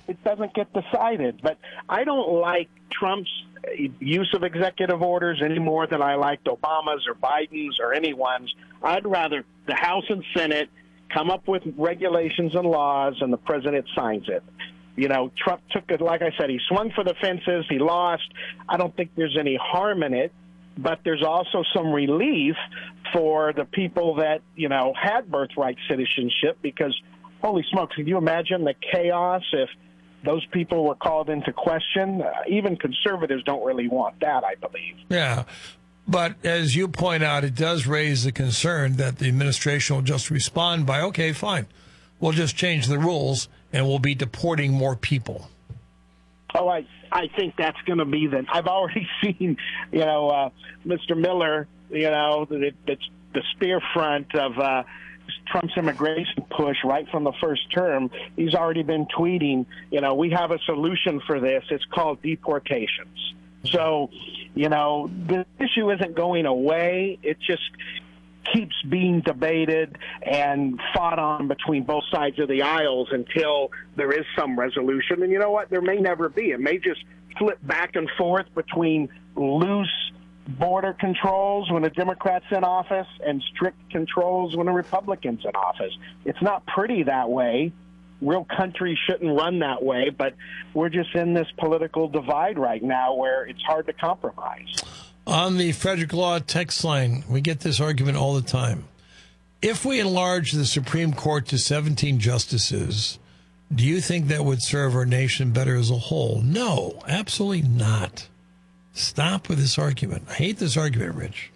it doesn't get decided. But I don't like Trump's use of executive orders any more than I liked Obama's or Biden's or anyone's. I'd rather the House and Senate come up with regulations and laws, and the president signs it. You know, Trump took it, like I said, he swung for the fences, he lost. I don't think there's any harm in it, but there's also some relief for the people that, you know, had birthright citizenship, because, holy smokes, can you imagine the chaos if those people were called into question? Even conservatives don't really want that, I believe. Yeah. But as you point out, it does raise the concern that the administration will just respond by, okay, fine, we'll just change the rules and we'll be deporting more people. Oh, I think that's going to be I've already seen, you know, Mr. Miller, you know, it's the spear front of Trump's immigration push right from the first term. He's already been tweeting, you know, we have a solution for this. It's called deportations. So, you know, the issue isn't going away. It just keeps being debated and fought on between both sides of the aisles until there is some resolution. And you know what? There may never be. It may just flip back and forth between loose border controls when a Democrat's in office and strict controls when a Republican's in office. It's not pretty that way. Real country shouldn't run that way, but we're just in this political divide right now where it's hard to compromise. On the Frederick Law text line, we get this argument all the time. If we enlarge the Supreme Court to 17 justices, do you think that would serve our nation better as a whole? No, absolutely not. Stop with this argument. I hate this argument, Rich.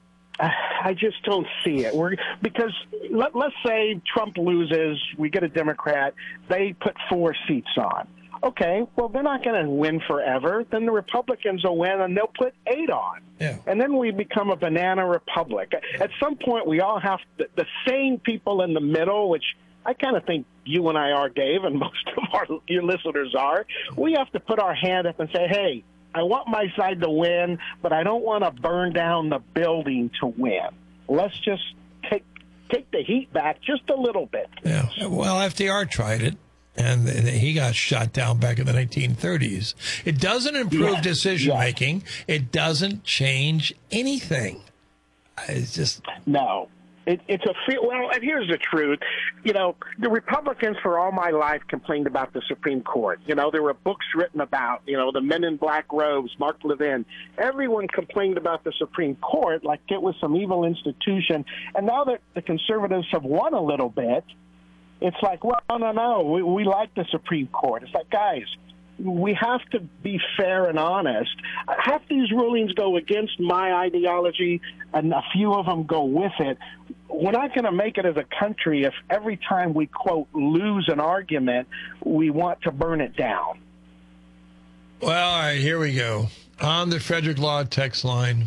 I just don't see it. Because let's say Trump loses, we get a Democrat, they put 4 seats on. Okay, well, they're not going to win forever. Then the Republicans will win, and they'll put 8 on. Yeah. And then we become a banana republic. At some point, we all have the sane people in the middle, which I kind of think you and I are, Dave, and most of your listeners are. We have to put our hand up and say, hey, I want my side to win, but I don't want to burn down the building to win. Let's just take the heat back just a little bit. Yeah. Well, FDR tried it, and he got shot down back in the 1930s. It doesn't improve decision-making. It doesn't change anything. It's just... No. It's a well, and here's the truth. You know, the Republicans for all my life complained about the Supreme Court. You know, there were books written about, you know, the men in black robes, Mark Levin. Everyone complained about the Supreme Court like it was some evil institution. And now that the conservatives have won a little bit, it's like, well, no, we like the Supreme Court. It's like, guys, we have to be fair and honest. Half these rulings go against my ideology, and a few of them go with it. We're not going to make it as a country if every time we, quote, lose an argument, we want to burn it down. Well, all right, here we go. On the Frederick Law text line,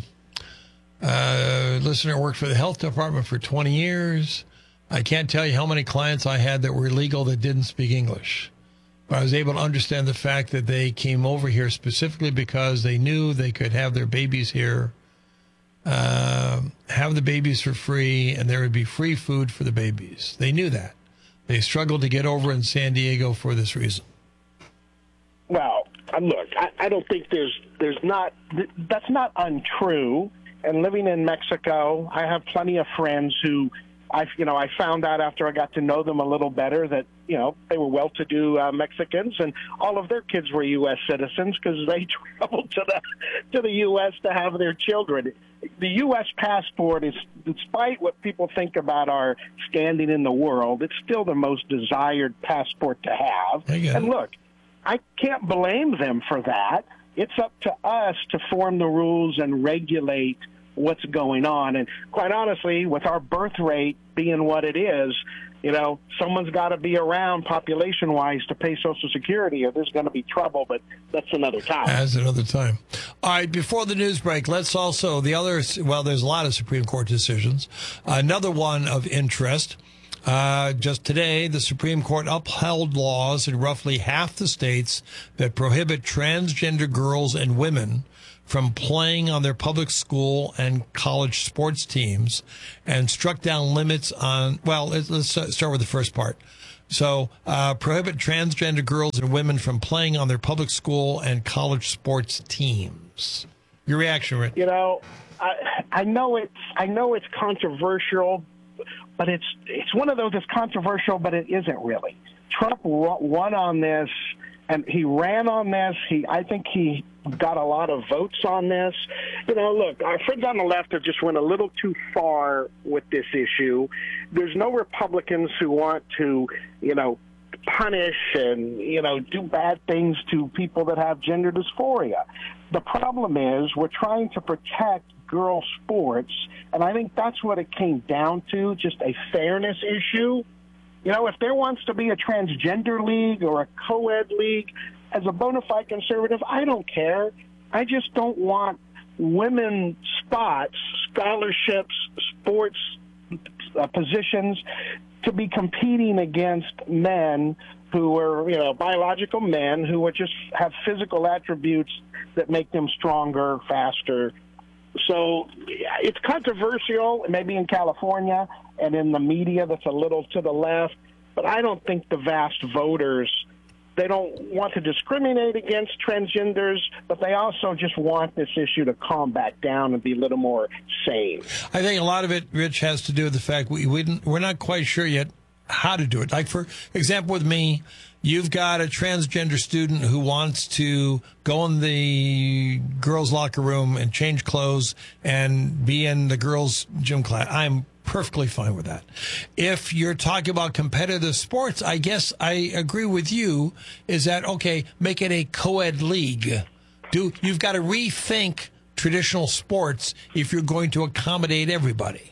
listener worked for the health department for 20 years. I can't tell you how many clients I had that were illegal that didn't speak English. But I was able to understand the fact that they came over here specifically because they knew they could have their babies here, have the babies for free, and there would be free food for the babies. They knew that. They struggled to get over in San Diego for this reason. Well, look, I don't think that's not untrue. And living in Mexico, I have plenty of friends who I found out after I got to know them a little better that, you know, they were well-to-do Mexicans, and all of their kids were U.S. citizens because they traveled to the U.S. to have their children. The U.S. passport is, despite what people think about our standing in the world, it's still the most desired passport to have. And look, I can't blame them for that. It's up to us to form the rules and regulate what's going on. And quite honestly, with our birth rate being what it is, you know, someone's got to be around population-wise to pay Social Security, or there's going to be trouble, but that's another time. That's another time. All right, before the news break, let's also, there's a lot of Supreme Court decisions. Another one of interest. Just today, the Supreme Court upheld laws in roughly half the states that prohibit transgender girls and women from playing on their public school and college sports teams, and struck down limits on, well, let's start with the first part. So prohibit transgender girls and women from playing on their public school and college sports teams. Your reaction, Rich? You know, I know it's controversial, but it's one of those that's controversial, but it isn't really. Trump won on this, and he ran on this. I think he got a lot of votes on this. You know, look, our friends on the left have just went a little too far with this issue. There's no Republicans who want to, you know, punish and, you know, do bad things to people that have gender dysphoria. The problem is we're trying to protect girl sports, and I think that's what it came down to, just a fairness issue. You know, if there wants to be a transgender league or a co-ed league, as a bona fide conservative, I don't care. I just don't want women spots, scholarships, sports positions to be competing against men who are, you know, biological men who are just have physical attributes that make them stronger, faster. So it's controversial, maybe in California and in the media that's a little to the left, but I don't think the vast voters, they don't want to discriminate against transgenders, but they also just want this issue to calm back down and be a little more sane. I think a lot of it, Rich, has to do with the fact we're not quite sure yet how to do it. Like, for example, with me, you've got a transgender student who wants to go in the girls' locker room and change clothes and be in the girls' gym class. I'm perfectly fine with that. If you're talking about competitive sports, I guess I agree with you, is that, okay, make it a co-ed league. You've got to rethink traditional sports if you're going to accommodate everybody.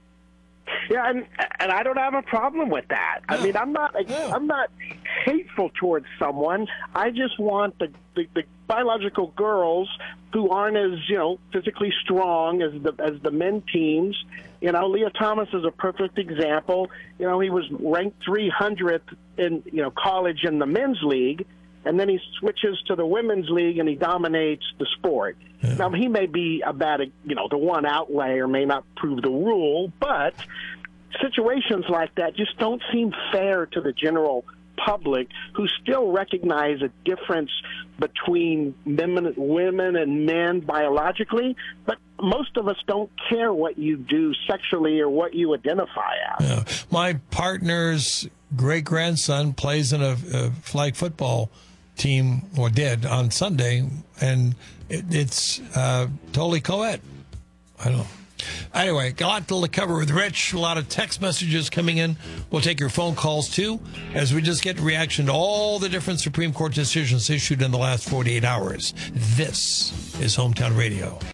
Yeah, and I don't have a problem with that. No. I mean, I'm not hateful towards someone. I just want the biological girls who aren't as, you know, physically strong as the men teams. You know, Leah Thomas is a perfect example. You know, he was ranked 300th in, you know, college in the men's league, and then he switches to the women's league and he dominates the sport. Yeah. Now, he may be a bad, you know, the one outlier may not prove the rule, but situations like that just don't seem fair to the general public, who still recognize a difference between women and men biologically, but most of us don't care what you do sexually or what you identify as. Yeah. My partner's great-grandson plays in a flag football team, or did, on Sunday, and it's totally co-ed. I don't know. Anyway, a lot to cover with Rich. A lot of text messages coming in. We'll take your phone calls, too, as we just get reaction to all the different Supreme Court decisions issued in the last 48 hours. This is Hometown Radio.